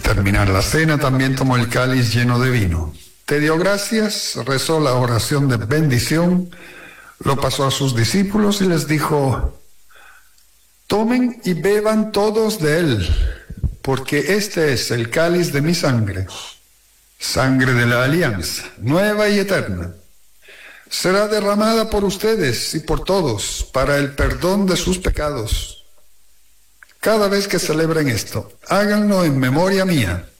terminar la cena, también tomó el cáliz lleno de vino. Te dio gracias, rezó la oración de bendición, lo pasó a sus discípulos y les dijo: tomen y beban todos de él, porque este es el cáliz de mi sangre, sangre de la alianza, nueva y eterna. Será derramada por ustedes y por todos para el perdón de sus pecados. Cada vez que celebren esto, háganlo en memoria mía.